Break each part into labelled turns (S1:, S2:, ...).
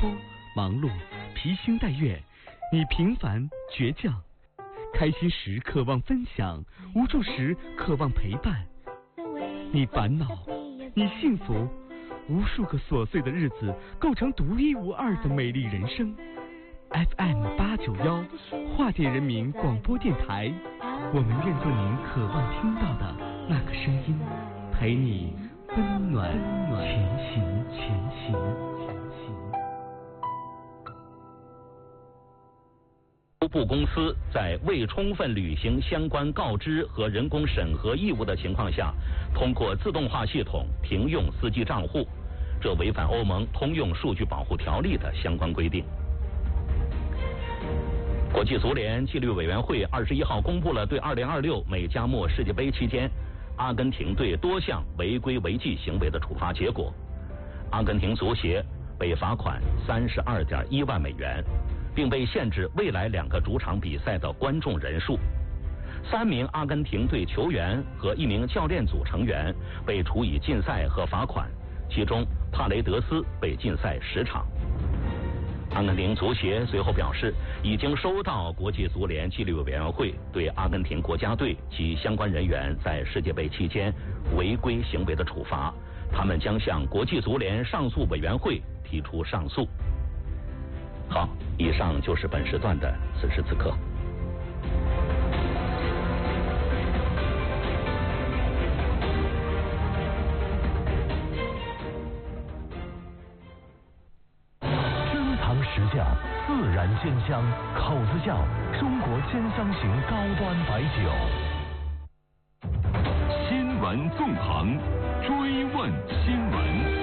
S1: 波，忙碌，披星戴月，你平凡倔强，开心时渴望分享，无助时渴望陪伴。你烦恼，你幸福，无数个琐碎的日子构成独一无二的美丽人生。FM891桦甸人民广播电台，我们愿做您渴望听到的那个声音，陪你温暖前行。
S2: 部公司在未充分履行相关告知和人工审核义务的情况下，通过自动化系统停用司机账户，这违反欧盟通用数据保护条例的相关规定。国际足联纪律委员会21号公布了对2026美加墨世界杯期间阿根廷队多项违规违纪行为的处罚结果。阿根廷足协被罚款32.1万美元，并被限制未来2个主场比赛的观众人数。3名阿根廷队球员和1名教练组成员被处以禁赛和罚款，其中帕雷德斯被禁赛10场。阿根廷足协随后表示，已经收到国际足联纪律委员会对阿根廷国家队及相关人员在世界杯期间违规行为的处罚，他们将向国际足联上诉委员会提出上诉。好，以上就是本时段的此时此刻。
S3: 实价自然鲜香，口子窖中国鲜香型高端白酒。
S4: 新闻纵横，追问新闻。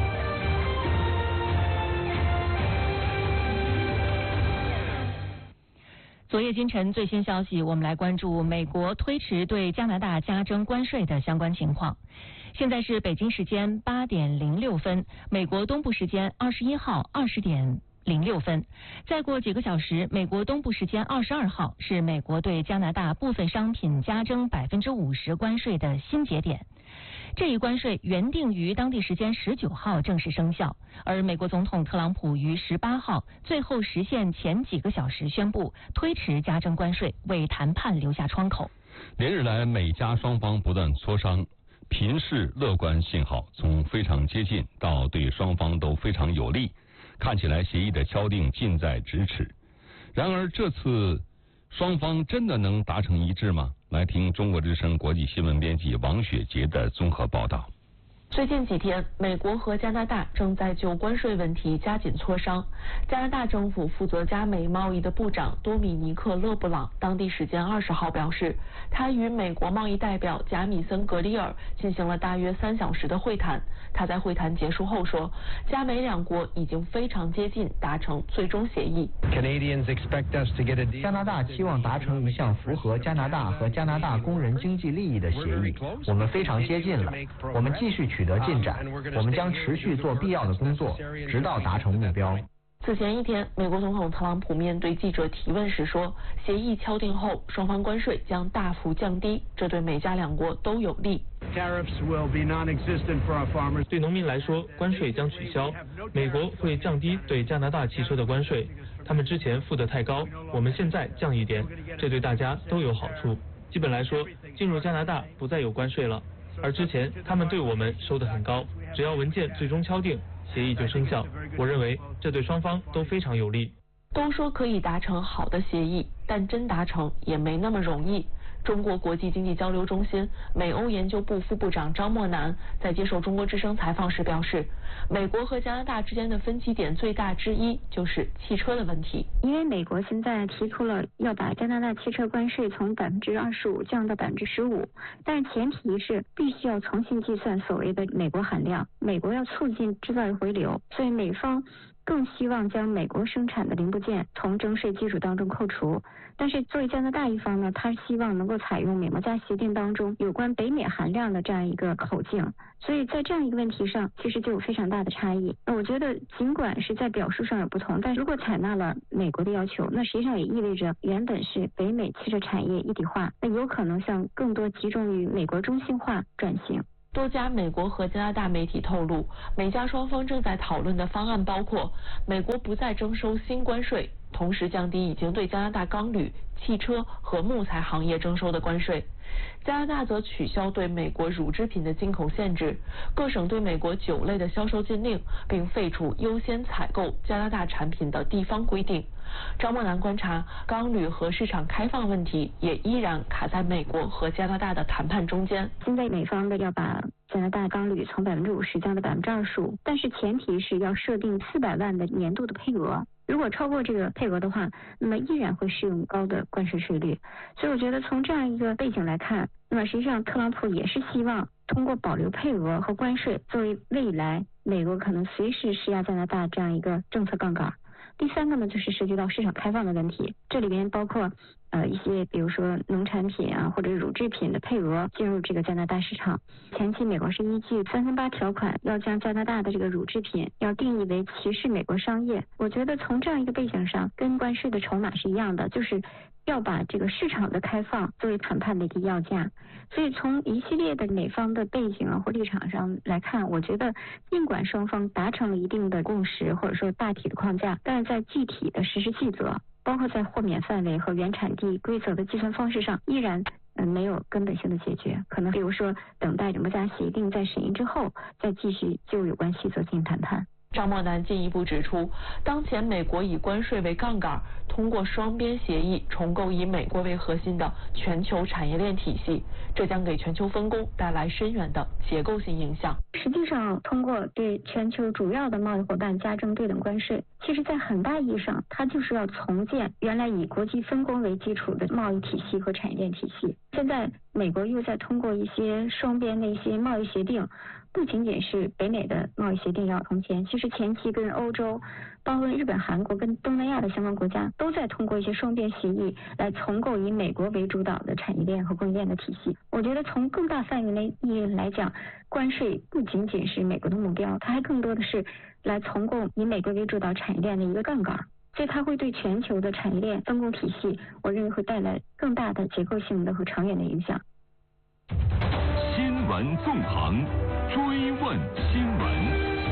S5: 昨夜今晨最新消息，我们来关注美国推迟对加拿大加征关税的相关情况。现在是北京时间8点06分，美国东部时间21号20点06分。再过几个小时，美国东部时间22号是美国对加拿大部分商品加征50%关税的新节点。这一关税原定于当地时间19号正式生效，而美国总统特朗普于18号最后实现前几个小时宣布推迟加征关税，为谈判留下窗口。
S6: 连日来，美加双方不断磋商，频示乐观信号，从非常接近到对双方都非常有利，看起来协议的敲定近在咫尺。然而这次双方真的能达成一致吗？来听中国之声国际新闻编辑王雪杰的综合报道。
S7: 最近几天，美国和加拿大正在就关税问题加紧磋商。加拿大政府负责加美贸易的部长多米尼克·勒布朗当地时间20号表示，他与美国贸易代表贾米森·格里尔进行了大约3小时的会谈。他在会谈结束后说，加美两国已经非常接近达成最终协议。
S8: 加拿大期望达成一项符合加拿大和加拿大工人经济利益的协议，我们非常接近了，我们继续取得进展，我们将持续做必要的工作，直到达成目标。
S7: 此前一天，美国总统特朗普面对记者提问时说，协议敲定后，双方关税将大幅降低，这对美加两国都有利。
S9: 对农民来说，关税将取消，美国会降低对加拿大汽车的关税，他们之前付得太高，我们现在降一点，这对大家都有好处。基本来说，进入加拿大不再有关税了，而之前他们对我们收得很高，只要文件最终敲定，协议就生效。我认为这对双方都非常有利。
S7: 都说可以达成好的协议，但真达成也没那么容易。中国国际经济交流中心美欧研究部副部长张默南在接受中国之声采访时表示，美国和加拿大之间的分歧点最大之一就是汽车的问题。
S10: 因为美国现在提出了要把加拿大汽车关税从25%降到15%，但是前提是必须要重新计算所谓的美国含量，美国要促进制造业回流，所以美方更希望将美国生产的零部件从征税基础当中扣除。但是作为加拿大一方呢，他希望能够采用美墨加协定当中有关北美含量的这样一个口径，所以在这样一个问题上其实就有非常大的差异。那我觉得尽管是在表述上有不同，但如果采纳了美国的要求，那实际上也意味着原本是北美汽车产业一体化，那有可能向更多集中于美国中心化转型。
S7: 多家美国和加拿大媒体透露，美加双方正在讨论的方案包括美国不再征收新关税，同时降低已经对加拿大钢铝、汽车和木材行业征收的关税。加拿大则取消对美国乳制品的进口限制，各省对美国酒类的销售禁令，并废除优先采购加拿大产品的地方规定。张默南观察，钢铝和市场开放问题也依然卡在美国和加拿大的谈判中间。
S10: 现在美方的要把加拿大钢铝从50%降到25%，但是前提是要设定400万的年度的配额。如果超过这个配额的话，那么依然会适用高的关税税率。所以我觉得从这样一个背景来看，那么实际上特朗普也是希望通过保留配额和关税作为未来美国可能随时施压加拿大这样一个政策杠杆。第三个呢，就是涉及到市场开放的问题，这里边包括一些比如说农产品啊或者乳制品的配额进入这个加拿大市场。前期美国是依据338条款要将加拿大的这个乳制品要定义为歧视美国商业。我觉得从这样一个背景上，跟关税的筹码是一样的，就是要把这个市场的开放作为谈判的一个要价。所以从一系列的美方的背景或立场上来看，我觉得尽管双方达成了一定的共识或者说大体的框架，但是在具体的实施细则，包括在豁免范围和原产地规则的计算方式上，依然没有根本性的解决。可能比如说等待美加协定在审议之后，再继续就有关细则进行谈判。
S7: 张默南进一步指出，当前美国以关税为杠杆，通过双边协议重构以美国为核心的全球产业链体系，这将给全球分工带来深远的结构性影响。
S10: 实际上，通过对全球主要的贸易伙伴加征对等关税，其实在很大意义上，它就是要重建原来以国际分工为基础的贸易体系和产业链体系。现在美国又在通过一些双边的一些贸易协定，不仅仅是北美的贸易协定要重建，其实前期跟欧洲，包括日本、韩国跟东南亚的相关国家，都在通过一些双边协议来重构以美国为主导的产业链和供应链的体系。我觉得从更大范围的意义来讲，关税不仅仅是美国的目标，它还更多的是来重构以美国为主导产业链的一个杠杆。所以它会对全球的产业链分工体系，我认为会带来更大的结构性的和长远的影响。
S4: 新闻纵横，追问新闻。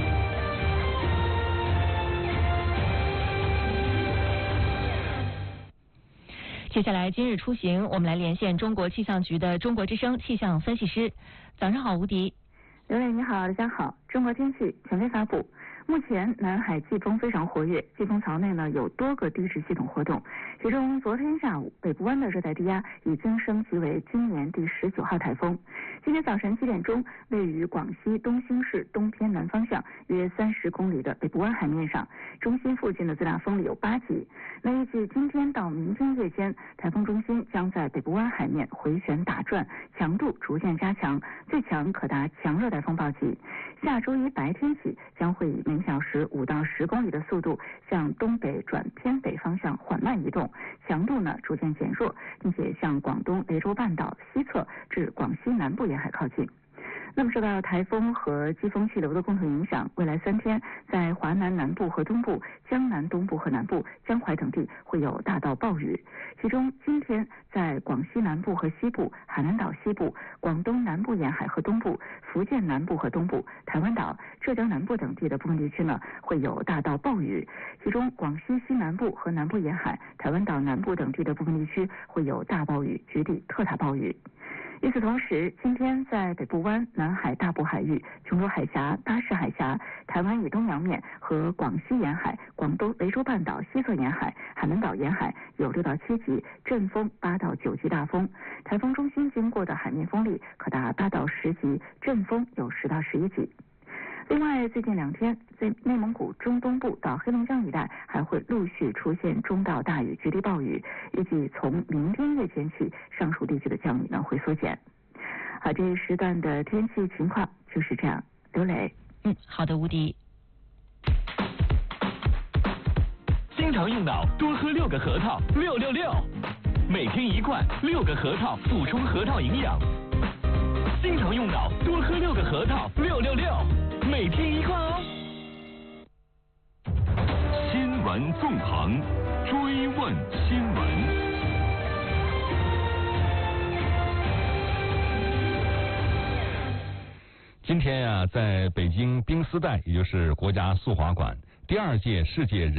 S5: 接下来今日出行，我们来连线中国气象局的中国之声气象分析师。早上好，吴迪。
S11: 刘磊你好，大家好。中国天气权威发布。目前南海季风非常活跃，季风槽内呢有多个低质系统活动，其中昨天下午北部湾的热带低压已经升级为今年第19号台风。今天早晨7点钟，位于广西东兴市东偏南方向约30公里的北部湾海面上，中心附近的最大风力有8级。那预计今天到明天夜间，台风中心将在北部湾海面回旋打转，强度逐渐加强，最强可达强热带风暴级。下周一白天起将会以每小时5到10公里的速度向东北转偏北方向缓慢移动，强度呢逐渐减弱，并且向广东雷州半岛西侧至广西南部沿海靠近。那么受到台风和季风气流的共同影响，未来3天在华南南部和东部、江南东部和南部、江淮等地会有大到暴雨。其中今天在广西南部和西部、海南岛西部、广东南部沿海和东部、福建南部和东部、台湾岛、浙江南部等地的部分地区呢会有大到暴雨。其中广西西南部和南部沿海、台湾岛南部等地的部分地区会有大暴雨，局地特大暴雨。与此同时，今天在北部湾、南海大部海域、琼州海峡、巴士海峡、台湾以东洋面和广西沿海、广东雷州半岛西侧沿海、海南岛沿海有6到7级，阵风8到9级大风。台风中心经过的海面风力可达8到10级，阵风有10到11级。另外，最近2天，在内蒙古中东部到黑龙江一带还会陆续出现中到大雨、局地暴雨，预计从明天夜间起，上述地区的降雨呢会缩减。好，这一时段的天气情况就是这样。刘磊，
S5: 好的，吴迪。
S1: 经常用脑，多喝6个核桃，666，每天1罐，6个核桃补充核桃营养。经常用脑，多喝6个核桃，666，每天1罐哦。
S4: 新闻纵横，追问新闻。
S6: 今天呀，在北京冰丝带，也就是国家速滑馆，第2届世界人